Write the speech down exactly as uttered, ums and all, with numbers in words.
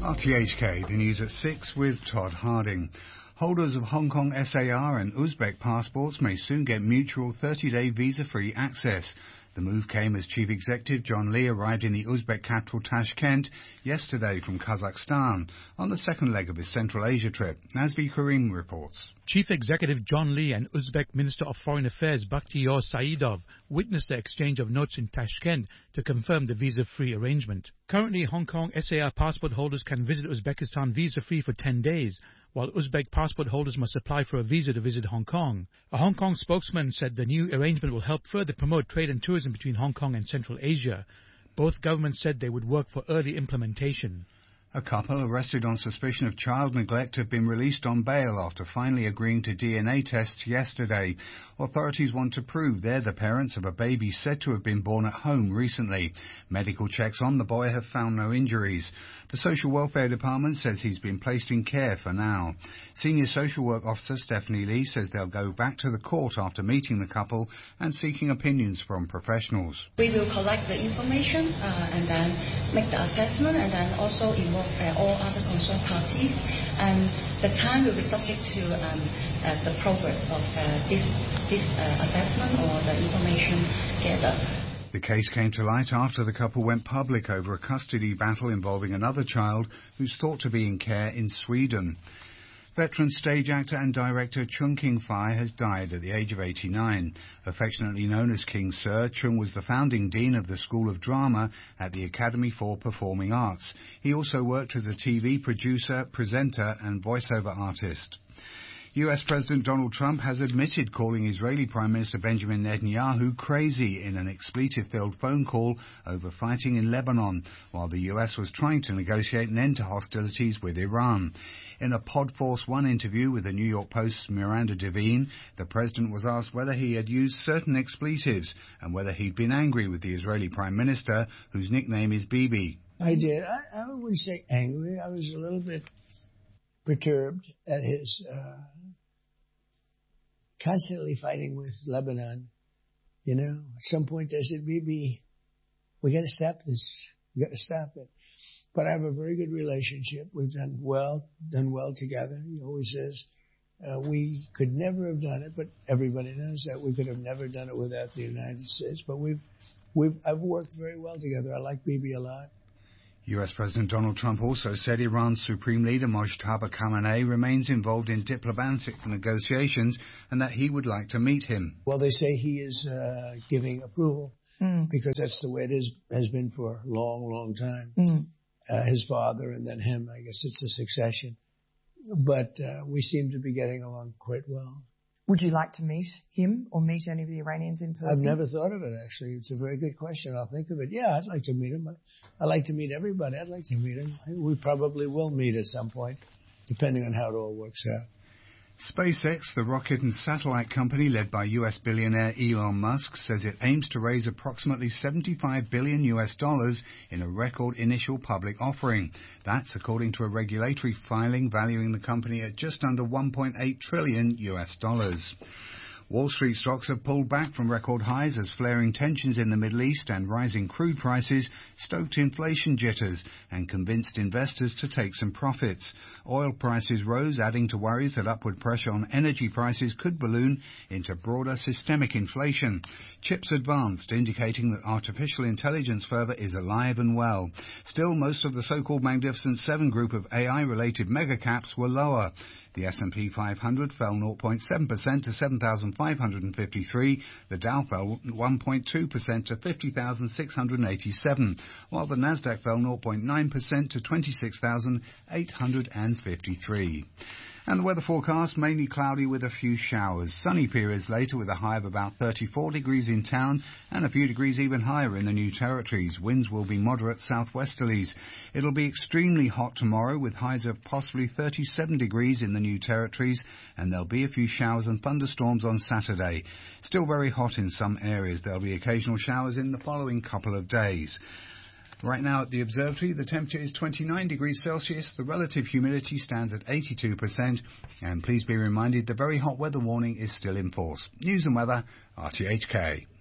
R T H K, the news at six with Todd Harding. Holders of Hong Kong S A R and Uzbek passports may soon get mutual thirty-day visa-free access. The move came as Chief Executive John Lee arrived in the Uzbek capital Tashkent yesterday from Kazakhstan on the second leg of his Central Asia trip. Nazvi Karim reports. Chief Executive John Lee and Uzbek Minister of Foreign Affairs Bakhtiyor Saidov witnessed the exchange of notes in Tashkent to confirm the visa-free arrangement. Currently, Hong Kong S A R passport holders can visit Uzbekistan visa-free for ten days, while Uzbek passport holders must apply for a visa to visit Hong Kong. A Hong Kong spokesman said the new arrangement will help further promote trade and tourism between Hong Kong and Central Asia. Both governments said they would work for early implementation. A couple arrested on suspicion of child neglect have been released on bail after finally agreeing to D N A tests yesterday. Authorities want to prove they're the parents of a baby said to have been born at home recently. Medical checks on the boy have found no injuries. The Social Welfare Department says he's been placed in care for now. Senior Social Work Officer Stephanie Lee says they'll go back to the court after meeting the couple and seeking opinions from professionals. We will collect the information uh, and then make the assessment and then also involve uh, all other concerned parties. And the time will be subject to um, uh, the progress of uh, this, this uh, assessment or the information gathered. The case came to light after the couple went public over a custody battle involving another child who's thought to be in care in Sweden. Veteran stage actor and director Chung King-fai has died at the age of eighty-nine. Affectionately known as King Sir, Chung was the founding dean of the School of Drama at the Academy for Performing Arts. He also worked as a T V producer, presenter and voiceover artist. U S President Donald Trump has admitted calling Israeli Prime Minister Benjamin Netanyahu crazy in an expletive-filled phone call over fighting in Lebanon, while the U S was trying to negotiate an end to hostilities with Iran. In a Pod Force One interview with the New York Post's Miranda Devine, the president was asked whether he had used certain expletives and whether he'd been angry with the Israeli Prime Minister, whose nickname is Bibi. I did. I, I wouldn't say angry. I was a little bit perturbed at his uh, constantly fighting with Lebanon. You know, at some point I said, Bibi, we got to stop this. We got to stop it. But I have a very good relationship. We've done well, done well together. He always says, uh, we could never have done it, but everybody knows that we could have never done it without the United States. But we've, we've, I've worked very well together. I like Bibi a lot. U S President Donald Trump also said Iran's Supreme Leader Mojtaba Khamenei remains involved in diplomatic negotiations and that he would like to meet him. Well, they say he is uh, giving approval mm. because that's the way it is, has been for a long, long time. Mm. Uh, his father and then him, I guess it's a succession. But uh, we seem to be getting along quite well. Would you like to meet him or meet any of the Iranians in person? I've never thought of it, actually. It's a very good question. I'll think of it. Yeah, I'd like to meet him. I like to meet everybody. I'd like to meet him. We probably will meet at some point, depending on how it all works out. SpaceX, the rocket and satellite company led by U S billionaire Elon Musk, says it aims to raise approximately seventy-five billion U S dollars in a record initial public offering. That's according to a regulatory filing valuing the company at just under one point eight trillion U S dollars. Wall Street stocks have pulled back from record highs as flaring tensions in the Middle East and rising crude prices stoked inflation jitters and convinced investors to take some profits. Oil prices rose, adding to worries that upward pressure on energy prices could balloon into broader systemic inflation. Chips advanced, indicating that artificial intelligence fervor is alive and well. Still, most of the so-called Magnificent Seven group of A I-related megacaps were lower. The S and P five hundred fell zero point seven percent to seven thousand five hundred fifty-three. The Dow fell one point two percent to fifty thousand six hundred eighty-seven, while the Nasdaq fell zero point nine percent to twenty-six thousand eight hundred fifty-three. And the weather forecast, mainly cloudy with a few showers. Sunny periods later with a high of about thirty-four degrees in town and a few degrees even higher in the New Territories. Winds will be moderate southwesterlies. It'll be extremely hot tomorrow with highs of possibly thirty-seven degrees in the New Territories, and there'll be a few showers and thunderstorms on Saturday. Still very hot in some areas. There'll be occasional showers in the following couple of days. Right now at the observatory, the temperature is twenty-nine degrees Celsius. The relative humidity stands at eighty-two percent. And please be reminded the very hot weather warning is still in force. News and weather, R T H K.